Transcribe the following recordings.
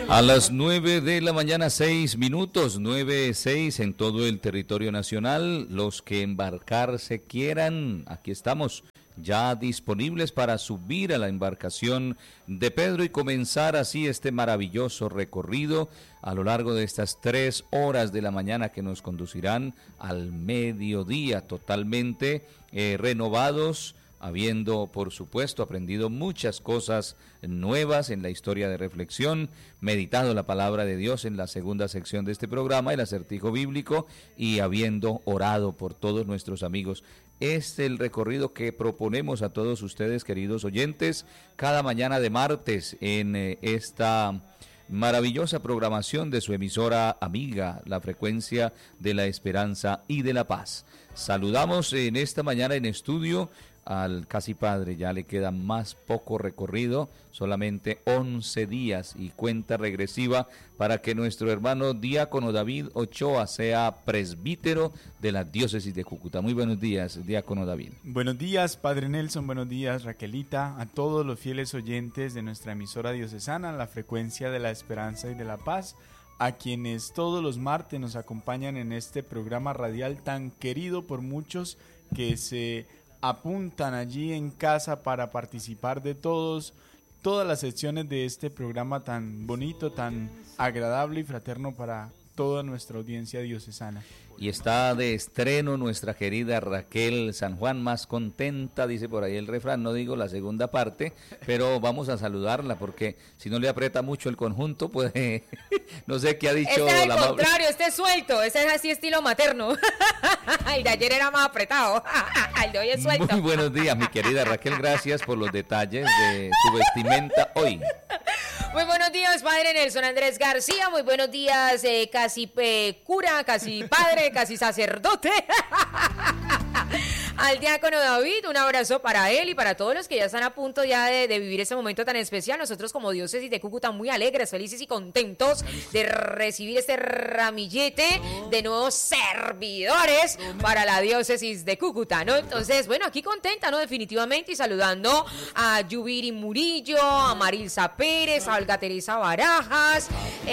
A las 9 de la mañana, 6 minutos, 9:06 en todo el territorio nacional. Los que embarcarse quieran, aquí estamos, ya disponibles para subir a la embarcación de Pedro y comenzar así este maravilloso recorrido a lo largo de estas 3 horas de la mañana que nos conducirán al mediodía, totalmente renovados, habiendo, por supuesto, aprendido muchas cosas nuevas en la historia de reflexión, meditado la palabra de Dios en la segunda sección de este programa, el acertijo bíblico, y habiendo orado por todos nuestros amigos. Es el recorrido que proponemos a todos ustedes, queridos oyentes, cada mañana de martes en esta maravillosa programación de su emisora amiga, la frecuencia de la esperanza y de la paz. Saludamos en esta mañana en estudio al casi padre, ya le queda más poco recorrido, solamente 11 días y cuenta regresiva para que nuestro hermano diácono David Ochoa sea presbítero de la diócesis de Cúcuta. Muy buenos días, diácono David. Buenos días, padre Nelson, buenos días, Raquelita, a todos los fieles oyentes de nuestra emisora diocesana, la frecuencia de la esperanza y de la paz, a quienes todos los martes nos acompañan en este programa radial tan querido por muchos que se apuntan allí en casa para participar de todas las secciones de este programa tan bonito, tan agradable y fraterno para toda nuestra audiencia diocesana. Y está de estreno nuestra querida Raquel San Juan, más contenta, dice por ahí el refrán, no digo la segunda parte, pero vamos a saludarla porque si no le aprieta mucho el conjunto, puede, no sé qué ha dicho. Este es al contrario, este es suelto, este es así estilo materno. El de ayer era más apretado, el de hoy es suelto. Muy buenos días, mi querida Raquel, gracias por los detalles de su vestimenta hoy. Muy buenos días, padre Nelson Andrés García, muy buenos días, casi cura, casi padre, casi sacerdote. Al diácono David, un abrazo para él y para todos los que ya están a punto ya de vivir este momento tan especial. Nosotros como diócesis de Cúcuta muy alegres, felices y contentos de recibir este ramillete de nuevos servidores para la diócesis de Cúcuta, ¿no? Entonces, bueno, aquí contenta, ¿no? Definitivamente, y saludando a Yubiri Murillo, a Marilsa Pérez, a Olga Teresa Barajas,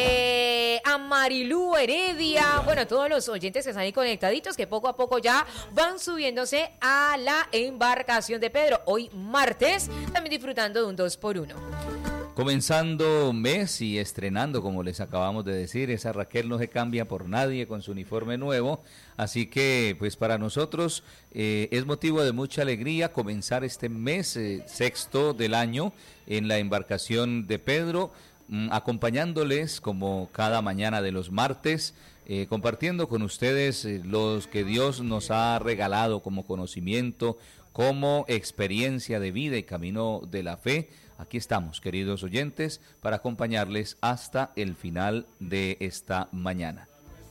a Marilú Heredia, bueno, a todos los oyentes que están ahí conectaditos, que poco a poco ya van subiéndose a la embarcación de Pedro. Hoy martes, también disfrutando de un 2x1. Comenzando mes y estrenando, como les acabamos de decir, esa Raquel no se cambia por nadie con su uniforme nuevo, así que pues para nosotros es motivo de mucha alegría comenzar este mes sexto del año en la embarcación de Pedro, acompañándoles como cada mañana de los martes, compartiendo con ustedes los que Dios nos ha regalado como conocimiento, como experiencia de vida y camino de la fe. Aquí estamos, queridos oyentes, para acompañarles hasta el final de esta mañana.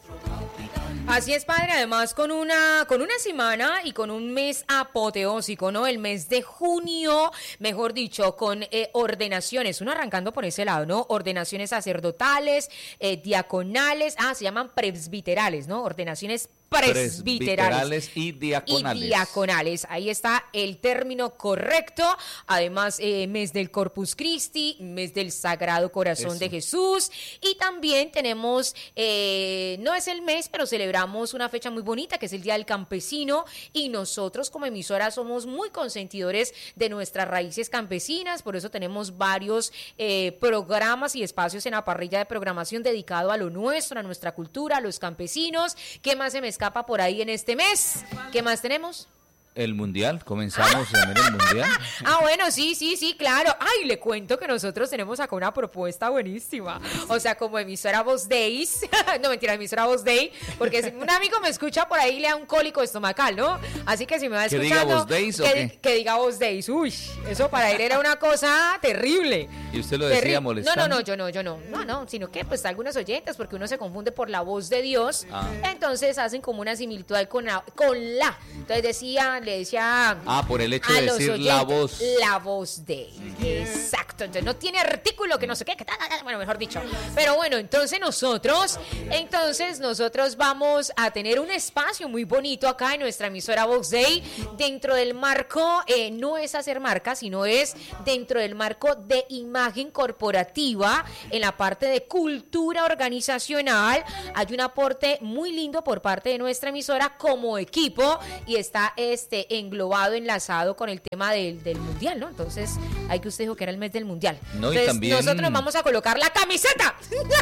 Así es, padre, además con una semana y con un mes apoteósico, ¿no? El mes de junio, mejor dicho, con ordenaciones, uno arrancando por ese lado, ¿no? Ordenaciones sacerdotales, diaconales, se llaman presbiterales, ¿no? Ordenaciones presbiterales y diaconales. Y diaconales, ahí está el término correcto. Además, mes del Corpus Christi, mes del Sagrado Corazón de Jesús, y también tenemos, no es el mes, pero celebramos una fecha muy bonita que es el Día del Campesino, y nosotros como emisora somos muy consentidores de nuestras raíces campesinas, por eso tenemos varios programas y espacios en la parrilla de programación dedicado a lo nuestro, a nuestra cultura, a los campesinos. ¿Qué más se me escapa por ahí en este mes? ¿Qué más tenemos? El mundial, comenzamos en el mundial. Bueno, sí, claro. Ay, le cuento que nosotros tenemos acá una propuesta buenísima. O sea, como emisora Voz Days, no mentira, emisora Voz Day, porque si un amigo me escucha por ahí le da un cólico estomacal, ¿no? Así que si me va escuchando, ¿Que diga Voz Days o qué? Que diga Voz Days. Uy, eso para él era una cosa terrible. ¿Y usted lo decía molestando? No, yo no, sino que pues algunos oyentes, porque uno se confunde por la voz de Dios, entonces hacen como una similitud ahí con la. Entonces decían, le decía por el hecho a de los decir oyentes, la voz. la voz de. Exacto, entonces no tiene artículo que no sé qué, bueno, mejor dicho. Pero bueno, entonces nosotros vamos a tener un espacio muy bonito acá en nuestra emisora Vox Day, dentro del marco, no es hacer marca, sino es dentro del marco de imagen corporativa, en la parte de cultura organizacional. Hay un aporte muy lindo por parte de nuestra emisora como equipo y está englobado, enlazado con el tema del mundial, ¿no? Entonces, hay que usted dijo que era el mes del mundial. No, y entonces, también nosotros vamos a colocar la camiseta.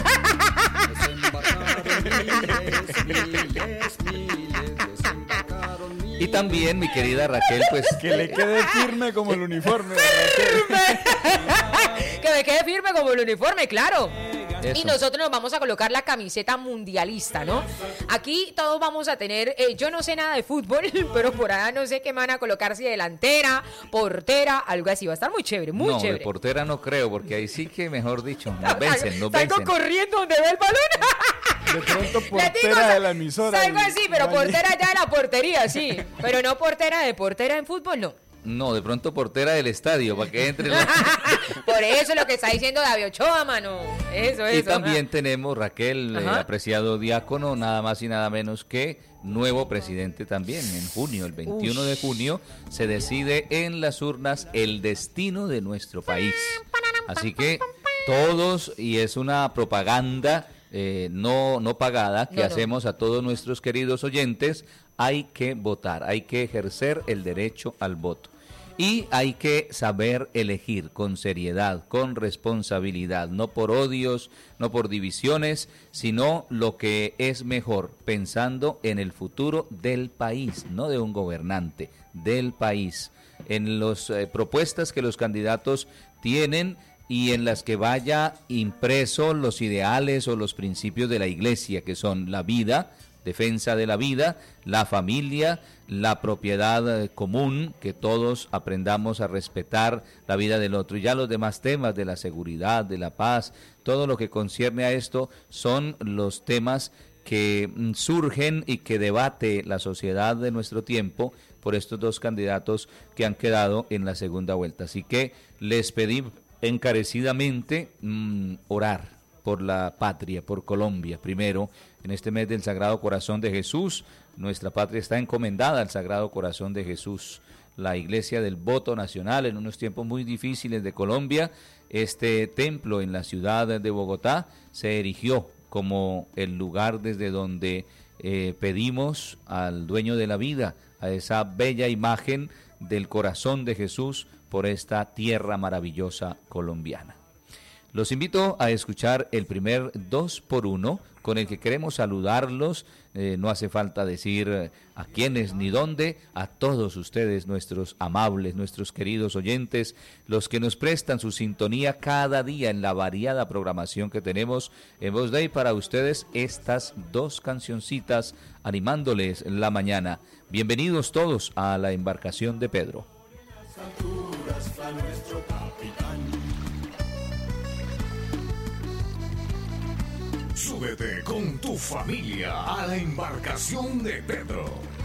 Y también, mi querida Raquel, pues Que le quede firme como el uniforme. Que me quede firme como el uniforme, claro. Eso. Y nosotros nos vamos a colocar la camiseta mundialista, ¿no? Aquí todos vamos a tener, yo no sé nada de fútbol, pero por allá no sé qué me van a colocar, si delantera, portera, algo así. Va a estar muy chévere, muy chévere. De portera no creo, porque ahí sí que, mejor dicho, nos vencen. Salgo corriendo donde ve el balón. De pronto portera de la emisora. Salgo así, pero portera ya de la portería, sí. Pero no portera en fútbol, no. No, de pronto portera del estadio, para que entre Por eso lo que está diciendo David Ochoa, mano. Eso. Y también tenemos, Raquel, apreciado diácono, nada más y nada menos que nuevo presidente también. En junio, el 21 de junio, se decide en las urnas el destino de nuestro país. Así que todos, y es una propaganda no pagada que hacemos a todos nuestros queridos oyentes, hay que votar, hay que ejercer el derecho al voto. Y hay que saber elegir con seriedad, con responsabilidad, no por odios, no por divisiones, sino lo que es mejor, pensando en el futuro del país, no de un gobernante, del país, en las propuestas que los candidatos tienen y en las que vaya impreso los ideales o los principios de la Iglesia, que son la vida, defensa de la vida, la familia, la propiedad común, que todos aprendamos a respetar la vida del otro. Y ya los demás temas de la seguridad, de la paz, todo lo que concierne a esto son los temas que surgen y que debate la sociedad de nuestro tiempo por estos dos candidatos que han quedado en la segunda vuelta. Así que les pedí encarecidamente orar por la patria, por Colombia, primero, en este mes del Sagrado Corazón de Jesús. Nuestra patria está encomendada al Sagrado Corazón de Jesús, la Iglesia del Voto Nacional, en unos tiempos muy difíciles de Colombia. Este templo en la ciudad de Bogotá se erigió como el lugar desde donde pedimos al dueño de la vida, a esa bella imagen del corazón de Jesús por esta tierra maravillosa colombiana. Los invito a escuchar el primer 2x1 con el que queremos saludarlos. No hace falta decir a quiénes ni dónde, a todos ustedes, nuestros amables, nuestros queridos oyentes, los que nos prestan su sintonía cada día en la variada programación que tenemos en Vox Day para ustedes, estas dos cancioncitas animándoles la mañana. Bienvenidos todos a la embarcación de Pedro. Súbete con tu familia a la embarcación de Pedro.